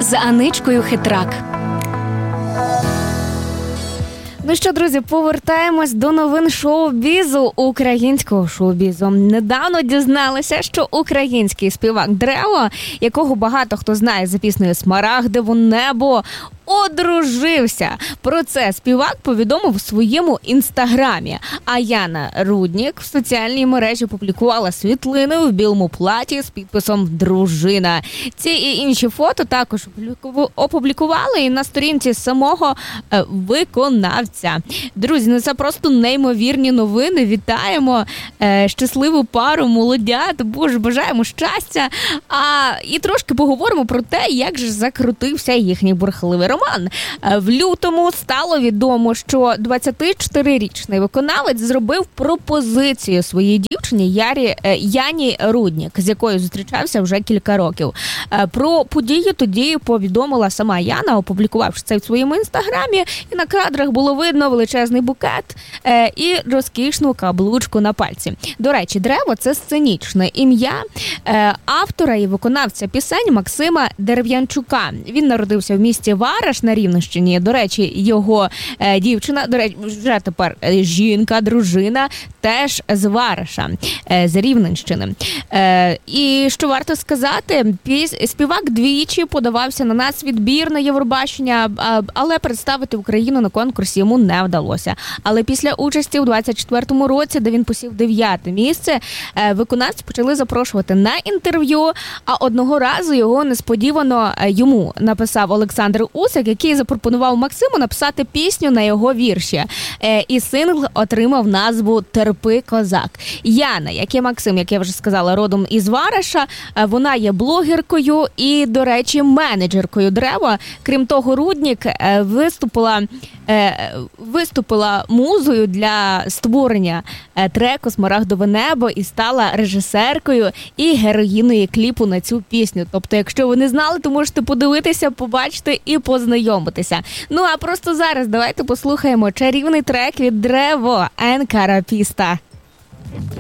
з Аничкою Хитрак. Ну що, друзі, повертаємось до новин шоу-бізу, українського шоу-бізу. Недавно дізналися, що український співак Древо, якого багато хто знає за піснею «Смарагдове небо», одружився. Про це співак повідомив у своєму інстаграмі. А Яна Руднік в соціальній мережі публікувала світлини в білому платі з підписом «Дружина». Ці і інші фото також опублікували і на сторінці самого виконавця. Друзі, ну це просто неймовірні новини. Вітаємо щасливу пару, молодят. Боже, бажаємо щастя. І трошки поговоримо про те, як же закрутився їхній бурхливий роман. В лютому стало відомо, що 24-річний виконавець зробив пропозицію своїй дівчині Яні Руднік, з якою зустрічався вже кілька років. Про подію тоді повідомила сама Яна, опублікувавши це в своєму інстаграмі, і на кадрах було видно величезний букет і розкішну каблучку на пальці. До речі, Древо – це сценічне ім'я автора і виконавця пісень Максима Дерев'янчука. Він народився в місті Вараш на Рівненщині. До речі, його дівчина, вже тепер жінка, дружина, теж з Вараша, з Рівненщини. І що варто сказати, співак двічі подавався на нацвідбір на Євробачення, але представити Україну на конкурсі йому не вдалося. Але після участі у 24-му році, де він посів 9-те місце, виконавці почали запрошувати на інтерв'ю, а одного разу його несподівано йому написав Олександр Усик, який запропонував Максиму написати пісню на його вірші. І сингл отримав назву «Терпи, козак». Яна, як і Максим, як я вже сказала, родом із Вараша, вона є блогеркою і, до речі, менеджеркою Древа. Крім того, Руднік виступила музою для створення треку «Смарагдове небо» і стала режисеркою і героїною кліпу на цю пісню. Тобто, якщо ви не знали, то можете подивитися, побачити і познайомитися. Ну, а просто зараз давайте послухаємо чарівний трек від Древо «Енкарапіста».